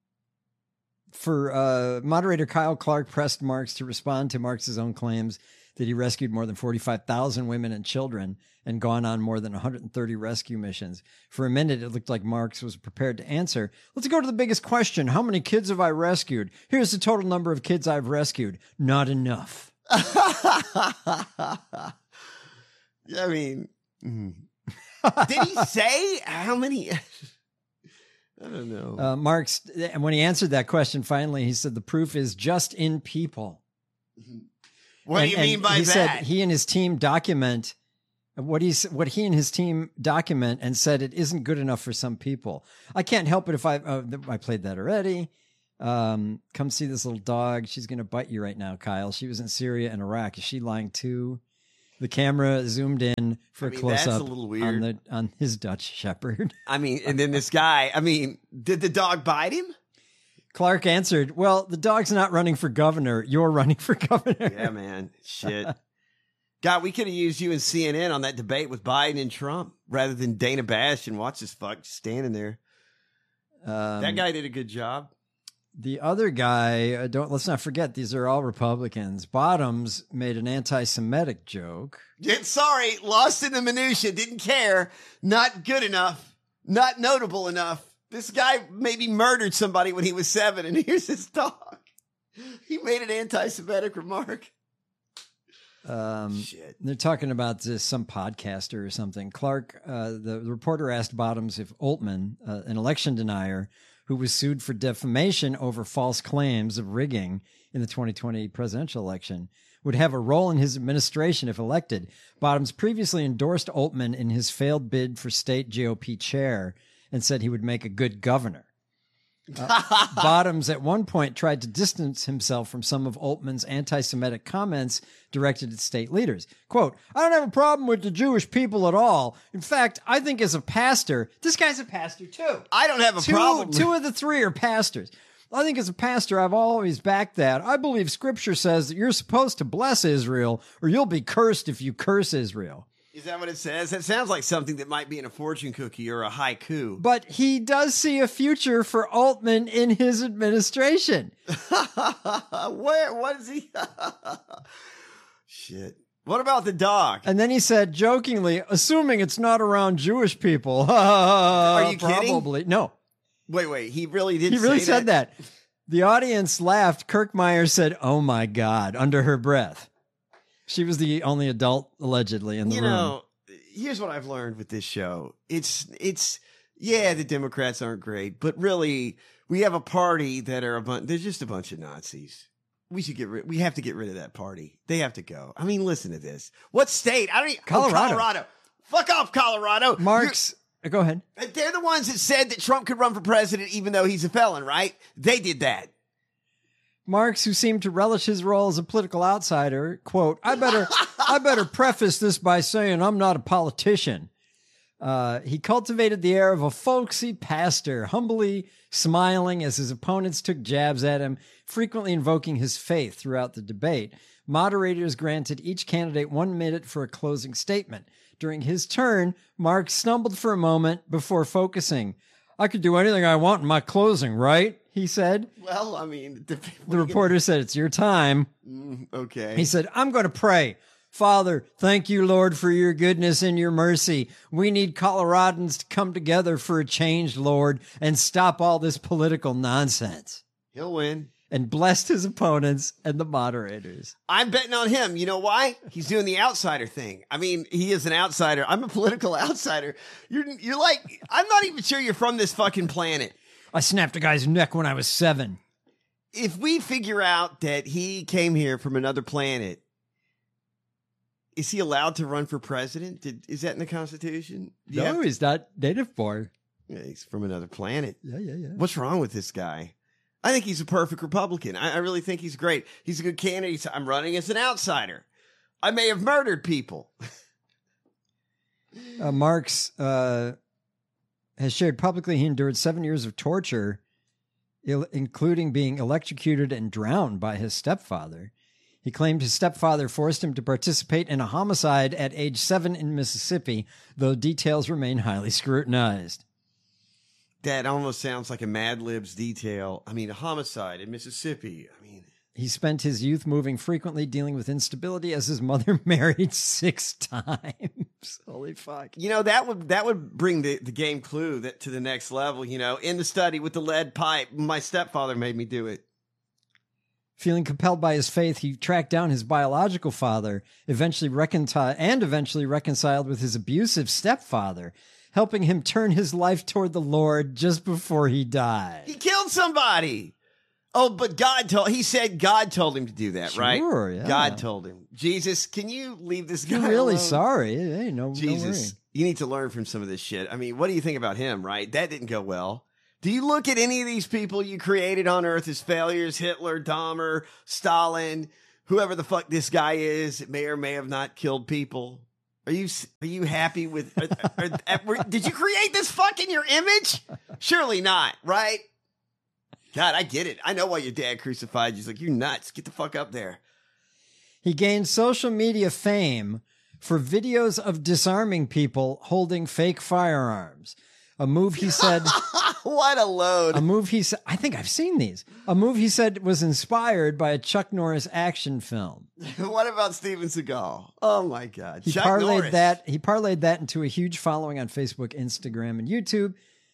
for uh, moderator Kyle Clark pressed Marx to respond to Marx's own claims that he rescued more than forty-five thousand women and children and gone on more than one hundred thirty rescue missions. For a minute, it looked like Marks was prepared to answer. Let's go to the biggest question. How many kids have I rescued? Here's the total number of kids I've rescued. Not enough. I mean, mm. Did he say how many? I don't know. Uh, Marks, and when he answered that question, finally, he said, the proof is just in people. What and, do you mean by he that? Said he and his team document what he's what he and his team document and said it isn't good enough for some people. I can't help it if I uh, I played that already. Um, come see this little dog. She's going to bite you right now, Kyle. She was in Syria and Iraq. Is she lying too? The camera zoomed in for I a mean, close that's up a little on weird. the on his Dutch Shepherd. I mean, and then this guy. I mean, did the dog bite him? Clark answered, well, the dog's not running for governor. You're running for governor. Yeah, man. Shit. God, we could have used you and C N N on that debate with Biden and Trump rather than Dana Bash and watch this fuck just standing there. Um, that guy did a good job. The other guy, uh, don't let's not forget, these are all Republicans. Bottoms made an anti-Semitic joke. Yeah, sorry, lost in the minutia, didn't care. Not good enough. Not notable enough. This guy maybe murdered somebody when he was seven, and here's his dog. He made an anti-Semitic remark. Um, Shit. They're talking about this, some podcaster or something. Clark, uh, the, the reporter asked Bottoms if Altman, uh, an election denier who was sued for defamation over false claims of rigging in the twenty twenty presidential election, would have a role in his administration if elected. Bottoms previously endorsed Altman in his failed bid for state G O P chair and said he would make a good governor. Uh, Bottoms at one point tried to distance himself from some of Altman's anti-Semitic comments directed at state leaders. Quote, I don't have a problem with the Jewish people at all. In fact, I think as a pastor, this guy's a pastor too. I don't have a two, problem. Two of the three are pastors. I think as a pastor, I've always backed that. I believe scripture says that you're supposed to bless Israel or you'll be cursed if you curse Israel. Is that what it says? That sounds like something that might be in a fortune cookie or a haiku. But he does see a future for Altman in his administration. Where? What is he? Shit. What about the dog? And then he said jokingly, assuming it's not around Jewish people. Are you Probably. kidding? No. Wait, wait. He really did He really say said that. The audience laughed. Kirkmeyer said, oh my God, under her breath. She was the only adult, allegedly, in the you room. You know, here's what I've learned with this show. It's, it's, yeah, the Democrats aren't great, but really, we have a party that are a bunch, they're just a bunch of Nazis. We should get rid, we have to get rid of that party. They have to go. I mean, listen to this. What state? I don't even, Colorado. Oh, Colorado. Fuck off, Colorado. Marks, You're, go ahead. They're the ones that said that Trump could run for president even though he's a felon, right? They did that. Marks, who seemed to relish his role as a political outsider, quote, I better I better preface this by saying I'm not a politician. Uh, he cultivated the air of a folksy pastor, humbly smiling as his opponents took jabs at him, frequently invoking his faith throughout the debate. Moderators granted each candidate one minute for a closing statement. During his turn, Marks stumbled for a moment before focusing. I could do anything I want in my closing, right? He said. Well, I mean, the, the reporter gonna... said, it's your time. Mm, okay. He said, I'm going to pray. Father, thank you, Lord, for your goodness and your mercy. We need Coloradans to come together for a change, Lord, and stop all this political nonsense. He'll win. And blessed his opponents and the moderators. I'm betting on him. You know why? He's doing the outsider thing. I mean, he is an outsider. I'm a political outsider. You're, you're like, I'm not even sure you're from this fucking planet. I snapped a guy's neck when I was seven. If we figure out that he came here from another planet, is he allowed to run for president? Did, is that in the Constitution? No, have, he's not native born. Yeah, he's from another planet. Yeah, yeah, yeah. What's wrong with this guy? I think he's a perfect Republican. I, I really think he's great. He's a good candidate. He's, I'm running as an outsider. I may have murdered people. uh, Marks uh, has shared publicly he endured seven years of torture, il- including being electrocuted and drowned by his stepfather. He claimed his stepfather forced him to participate in a homicide at age seven in Mississippi, though details remain highly scrutinized. That almost sounds like a Mad Libs detail. I mean, a homicide in Mississippi. I mean, He spent his youth moving frequently, dealing with instability as his mother married six times. Holy fuck. You know, that would that would bring the, the game Clue that to the next level, you know. In the study with the lead pipe, my stepfather made me do it. Feeling compelled by his faith, he tracked down his biological father, eventually reconciled and eventually reconciled with his abusive stepfather, helping him turn his life toward the Lord just before he died. He killed somebody. Oh, but God told, he said God told him to do that, right? Sure, yeah. God told him. Jesus, can you leave this guy I'm really alone? sorry. Hey, no, Jesus, no worry. you need to learn from some of this shit. I mean, what do you think about him, right? That didn't go well. Do you look at any of these people you created on Earth as failures? Hitler, Dahmer, Stalin, whoever the fuck this guy is, that may or may have not killed people. Are you are you happy with? Are, are, are, did you create this fuck in your image? Surely not, right? God, I get it. I know why your dad crucified you. He's like, you nuts. Get the fuck up there. He gained social media fame for videos of disarming people holding fake firearms. A move he said... What a load. A move he said... I think I've seen these. A move he said was inspired by a Chuck Norris action film. What about Steven Seagal? Oh, my God. He Chuck parlayed Norris. that. He parlayed that into a huge following on Facebook, Instagram, and YouTube.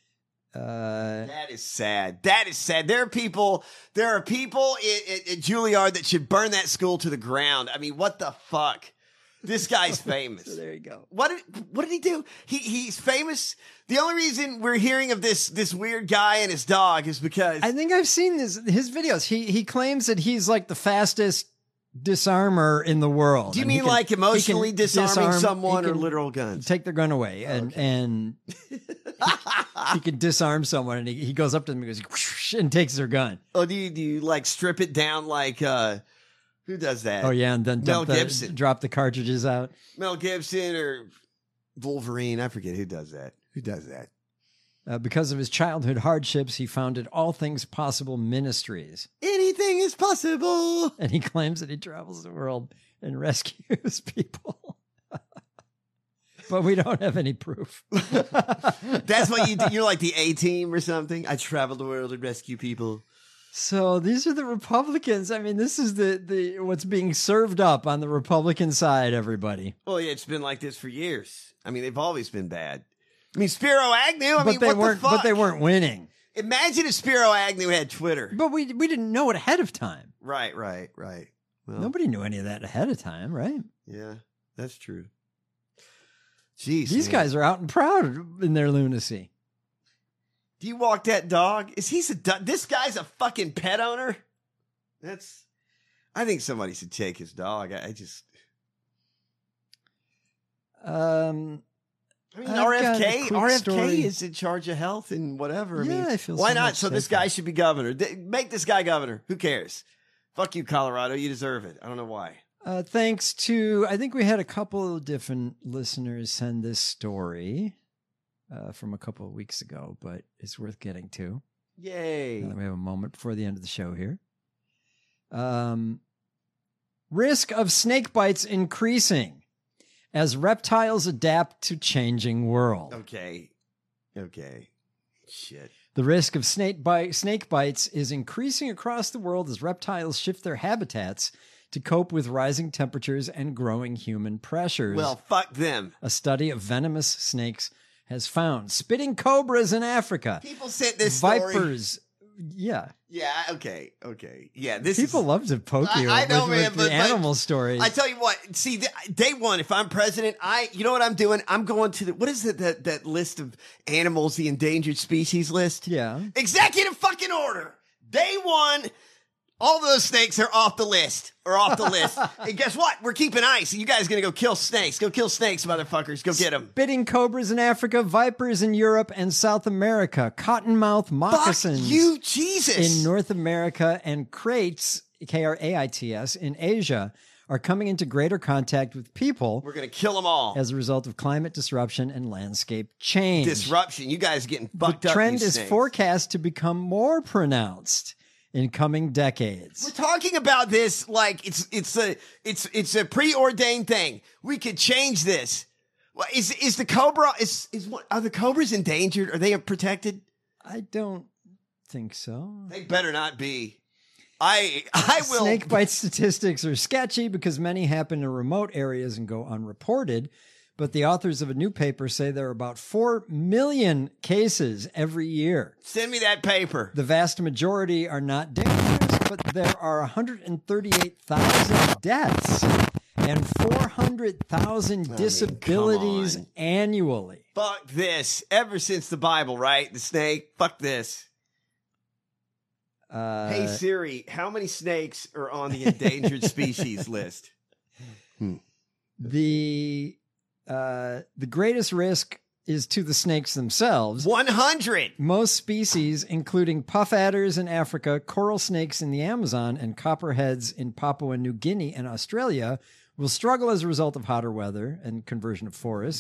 Uh, that is sad. That is sad. There are people, there are people at, at, at Juilliard that should burn that school to the ground. I mean, what the fuck? This guy's famous. So there you go. What did what did he do? He he's famous. The only reason we're hearing of this this weird guy and his dog is because I think I've seen this, his videos. He he claims that he's like the fastest disarmer in the world. Do you And mean he can- like emotionally he can disarming disarm- someone he or can literal guns? Take their gun away, and and he, he can disarm someone, and he, he goes up to them and goes whoosh, and takes their gun. Oh, do you do you like strip it down like uh who does that? Oh yeah, and then Mel dump the, Gibson. drop the cartridges out. Mel Gibson or Wolverine. I forget who does that. Who does that? Uh, because of his childhood hardships, he founded All Things Possible Ministries. Anything is possible. And he claims that he travels the world and rescues people. But we don't have any proof. That's what you do. You're like the A-Team or something. I travel the world and rescue people. So these are the Republicans. I mean, this is the, the what's being served up on the Republican side, everybody. Well, yeah, it's been like this for years. I mean, they've always been bad. I mean, Spiro Agnew, I but mean, they what weren't the fuck? but they weren't winning. Imagine if Spiro Agnew had Twitter. But we we didn't know it ahead of time. Right, right, right. Well, Nobody knew any of that ahead of time, right? yeah, that's true. Jeez, These man. guys are out and proud in their lunacy. Do you walk that dog? Is he a do- this guy's a fucking pet owner? That's. I think somebody should take his dog. I, I just. Um, I mean, I've R F got a K. quick R F K story. is in charge of health and whatever. I Yeah, mean, I feel why so not? much So this safer. guy should be governor. Th- Make this guy governor. Who cares? Fuck you, Colorado. You deserve it. I don't know why. Uh, thanks to, I think we had a couple of different listeners send this story uh, from a couple of weeks ago, but it's worth getting to. Yay. Now that we have a moment before the end of the show here. Um, risk of snake bites increasing as reptiles adapt to changing world. Okay. Okay. Shit. The risk of snake, bite, snake bites is increasing across the world as reptiles shift their habitats to cope with rising temperatures and growing human pressures. Well, fuck them. A study of venomous snakes has found spitting cobras in Africa. People sent this story. Vipers. Yeah. Yeah. Okay. Okay. Yeah. This People is, love to poke you I, I know, with, man. with but, the but animal stories. I tell you what. See, th- day one, if I'm president, I, you know what I'm doing? I'm going to the, what is it, that, that list of animals, the endangered species list? Yeah. Executive fucking order. Day one, all those snakes are off the list, or off the list. And guess what? We're keeping ice. You guys going to go kill snakes. Go kill snakes, motherfuckers. Go get them. Spitting cobras in Africa, vipers in Europe and South America, cottonmouth moccasins Fuck you, Jesus. in North America, and kraits, K R A I T S, in Asia are coming into greater contact with people. We're going to kill them all. As a result of climate disruption and landscape change. Disruption. You guys getting fucked the up. trend these is snakes. forecast to become more pronounced in coming decades. We're talking about this like it's it's a it's it's a preordained thing. We could change this. Well, is is the cobra is is what are the cobras endangered? Are they protected? I don't think so. They better not be. I I will. Snake bite statistics are sketchy because many happen in remote areas and go unreported. But the authors of a new paper say there are about four million cases every year. Send me that paper. The vast majority are not dangerous, but there are one hundred thirty-eight thousand deaths and four hundred thousand mean, disabilities come on. annually. Fuck this. Ever since the Bible, right? The snake. Fuck this. Uh, Hey Siri, how many snakes are on the endangered species list? Hmm. The uh, the greatest risk is to the snakes themselves. one hundred. Most species, including puff adders in Africa, coral snakes in the Amazon, and copperheads in Papua New Guinea and Australia, will struggle as a result of hotter weather and conversion of forests.